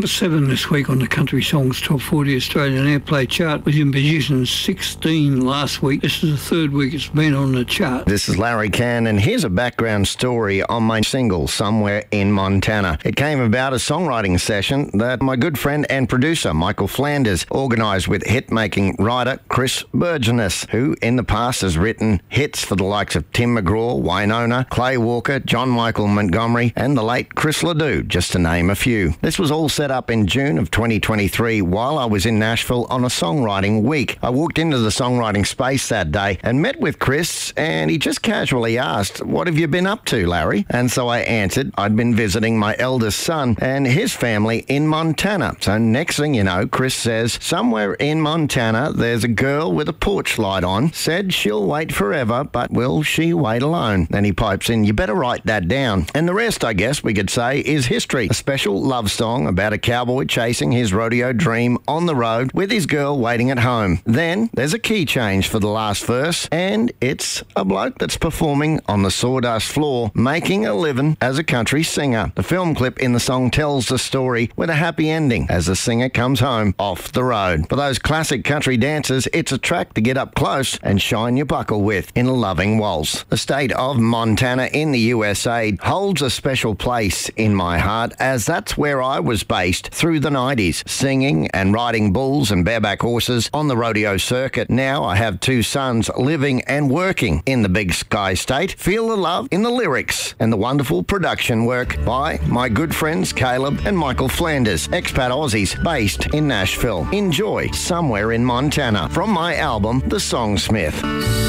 Number 7 this week on the Country Songs Top 40 Australian Airplay chart was in position 16 last week. This is the third week it's been on the chart. This is Larry Cann, and here's a background story on my single, Somewhere in Montana. It came about a songwriting session that my good friend and producer, Michael Flanders, organised with hit-making writer Chris Burgenes, who in the past has written hits for the likes of Tim McGraw, Wynonna, Clay Walker, John Michael Montgomery, and the late Chris Ledoux, just to name a few. This was all set up in June of 2023 while I was in Nashville on a songwriting week. I walked into the songwriting space that day and met with Chris, and he just casually asked, "What have you been up to, Larry?" And so I answered I'd been visiting my eldest son and his family in Montana. So next thing you know, Chris says, "Somewhere in Montana, there's a girl with a porch light on, said she'll wait forever, but will she wait alone?" Then he pipes in, "You better write that down." And the rest, I guess we could say, is history. A special love song about a cowboy chasing his rodeo dream on the road with his girl waiting at home. Then there's a key change for the last verse, and it's a bloke that's performing on the sawdust floor, making a living as a country singer. The film clip in the song tells the story with a happy ending as the singer comes home off the road. For those classic country dancers, it's a track to get up close and shine your buckle with in a loving waltz. The state of Montana in the USA holds a special place in my heart, as that's where I was based through the 90s, singing and riding bulls and bareback horses on the rodeo circuit. Now I have 2 sons living and working in the Big Sky State. Feel the love in the lyrics and the wonderful production work by my good friends Caleb and Michael Flanders, expat Aussies based in Nashville. Enjoy Somewhere in Montana from my album, The Songsmith.